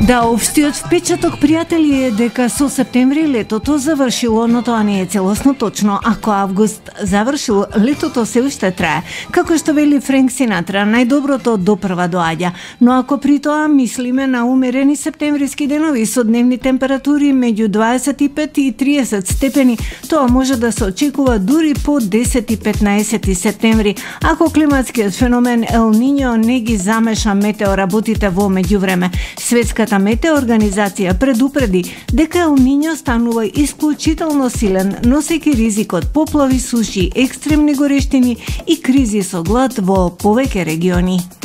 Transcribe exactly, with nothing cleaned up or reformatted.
Да, општиот впечаток, пријатели, е дека со септември летото завршило, но тоа не е целосно точно. Ако август завршил, летото се уште трае. Како што вели Френк Синатра, најдоброто допрва доаѓа. Но ако при тоа мислиме на умерени септемвриски денови со дневни температури меѓу дваесет и пет и триесет степени, тоа може да се очекува дури по десет и петнаесет септември, ако климатскиот феномен Ел Нињо не ги замеша метеоработите во меѓувреме. Светската метеоорганизација предупреди дека Ел Нињо станува исклучително силен, носејќи ризикот поплави, суши, екстремни горештини и кризи со глад во повеќе региони.